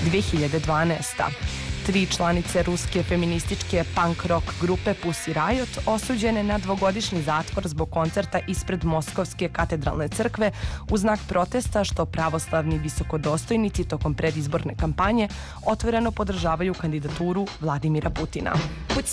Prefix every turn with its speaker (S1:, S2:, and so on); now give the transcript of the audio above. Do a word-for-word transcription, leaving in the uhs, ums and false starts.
S1: dve hiljade dvanaesta. Tri članice ruske feminističke punk rock grupe Pussy Riot osuđene na dvogodišnji zatvor zbog koncerta ispred Moskovske katedralne crkve u znak protesta što pravoslavni visokodostojnici tokom predizborne kampanje otvoreno podržavaju kandidaturu Vladimira Putina.